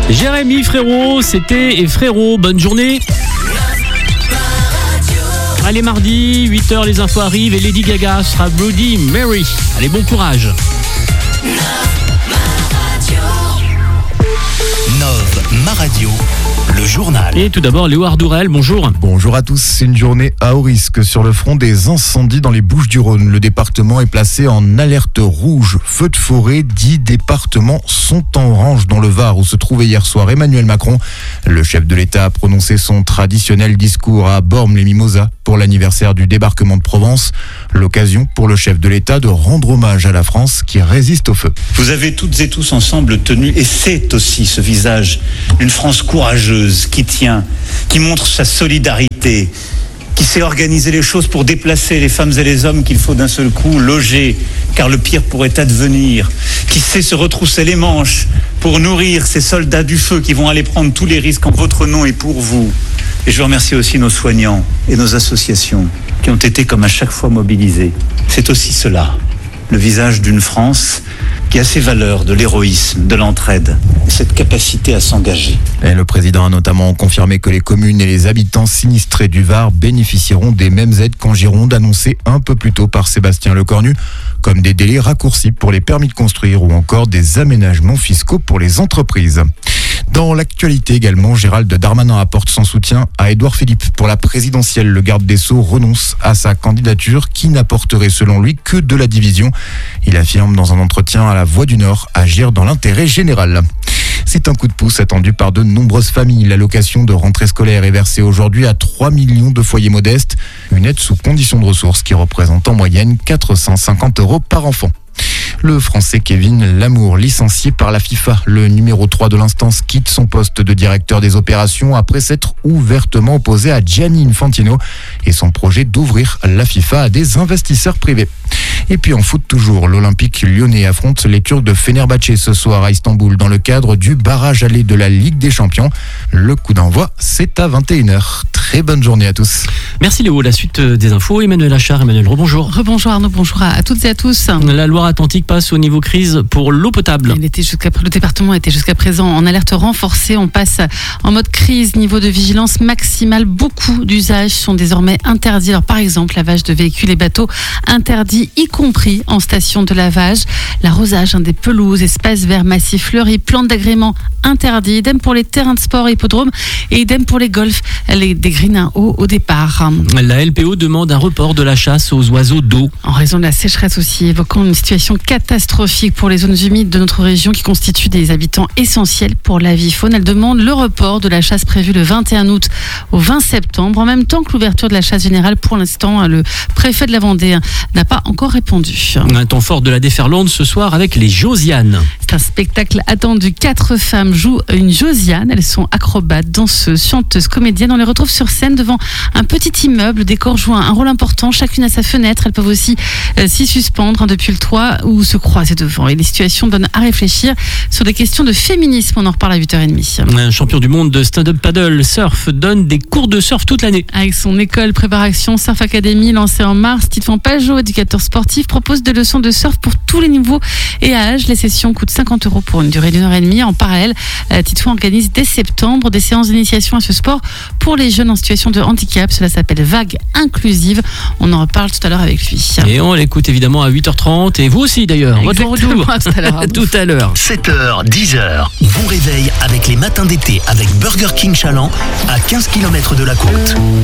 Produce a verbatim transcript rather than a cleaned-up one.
Jérémy Frérot, c'était et Frérot, bonne journée. Allez, mardi, huit heures, les infos arrivent et Lady Gaga sera Bloody Mary. Allez, bon courage. Nove, ma radio, le journal. Et tout d'abord, Léo Ardourel, bonjour. Bonjour à tous, c'est une journée à haut risque sur le front des incendies dans les Bouches-du-Rhône. Le département est placé en alerte rouge. Feux de forêt, dix départements sont en orange dans le Var où se trouvait hier soir Emmanuel Macron. Le chef de l'État a prononcé son traditionnel discours à Bormes-les-Mimosas pour l'anniversaire du débarquement de Provence. L'occasion pour le chef de l'État de rendre hommage à la France qui résiste au feu. Vous avez toutes et tous ensemble tenu, et c'est aussi ce visage d'une France courageuse qui tient, qui montre sa solidarité, qui sait organiser les choses pour déplacer les femmes et les hommes qu'il faut d'un seul coup loger, car le pire pourrait advenir, qui sait se retrousser les manches pour nourrir ces soldats du feu qui vont aller prendre tous les risques en votre nom et pour vous. Et je remercie aussi nos soignants et nos associations qui ont été comme à chaque fois mobilisés. C'est aussi cela, le visage d'une France qui a ses valeurs de l'héroïsme, de l'entraide, et cette capacité à s'engager. Et le président a notamment confirmé que les communes et les habitants sinistrés du Var bénéficieront des mêmes aides qu'en Gironde, annoncées un peu plus tôt par Sébastien Lecornu, comme des délais raccourcis pour les permis de construire ou encore des aménagements fiscaux pour les entreprises. Dans l'actualité également, Gérald Darmanin apporte son soutien à Édouard Philippe pour la présidentielle. Le garde des Sceaux renonce à sa candidature qui n'apporterait selon lui que de la division. Il affirme dans un entretien à la Voix du Nord agir dans l'intérêt général. C'est un coup de pouce attendu par de nombreuses familles. L'allocation de rentrée scolaire est versée aujourd'hui à trois millions de foyers modestes. Une aide sous condition de ressources qui représente en moyenne quatre cent cinquante euros par enfant. Le Français Kevin Lamour, licencié par la FIFA, le numéro trois de l'instance, quitte son poste de directeur des opérations après s'être ouvertement opposé à Gianni Infantino et son projet d'ouvrir la FIFA à des investisseurs privés. Et puis en foot toujours, l'Olympique lyonnais affronte les Turcs de Fenerbahçe ce soir à Istanbul dans le cadre du barrage aller de la Ligue des Champions. Le coup d'envoi, c'est à vingt et une heures. Très bonne journée à tous. Merci Léo, la suite des infos. Emmanuel Achard, Emmanuel, rebonjour. Rebonjour Arnaud, bonjour à, à toutes et à tous. La Loire-Atlantique passe au niveau crise pour l'eau potable. Il était jusqu'à, le département était jusqu'à présent en alerte renforcée. On passe en mode crise, niveau de vigilance maximale. Beaucoup d'usages sont désormais interdits. Alors par exemple, lavage de véhicules et bateaux interdits, y compris en station de lavage. L'arrosage hein, des pelouses, espaces verts massifs fleuris, plantes d'agrément interdits. Idem pour les terrains de sport et hippodromes et idem pour les golfs, les, des greens au, au départ. La L P O demande un report de la chasse aux oiseaux d'eau. En raison de la sécheresse aussi, évoquant une situation catastrophique pour les zones humides de notre région qui constituent des habitants essentiels pour la vie faune. Elle demande le report de la chasse prévue le vingt et un août au vingt septembre, en même temps que l'ouverture de la chasse générale. Pour l'instant, le préfet de la Vendée n'a pas encore répondu. Un temps fort de la déferlante ce soir avec les Josianes. C'est un spectacle attendu. Quatre femmes jouent une Josiane. Elles sont acrobates, danseuses, chanteuses, comédiennes. On les retrouve sur scène devant un petit immeuble. Le décor joue un rôle important. Chacune à sa fenêtre. Elles peuvent aussi euh, s'y suspendre hein, depuis le toit ou se croiser devant. Et les situations donnent à réfléchir sur des questions de féminisme. On en reparle à huit heures trente. Un champion du monde de stand-up paddle surf donne des cours de surf toute l'année. Avec son école Préparation Surf Academy lancée en mars, Titouan Pajot, éducateur sportif, propose des leçons de surf pour tous les niveaux et âges. Les sessions coûtent cinquante euros pour une durée d'une heure et demie. En parallèle, Titouan organise dès septembre des séances d'initiation à ce sport pour les jeunes en situation de handicap. Cela s'appelle Vague Inclusive. On en reparle tout à l'heure avec lui. Et on l'écoute évidemment à huit heures trente et vous aussi d'ailleurs. Votre retour tout à l'heure. tout à l'heure. sept heures, dix heures. Bon réveil avec les matins d'été avec Burger King Chaland à quinze kilomètres de la côte.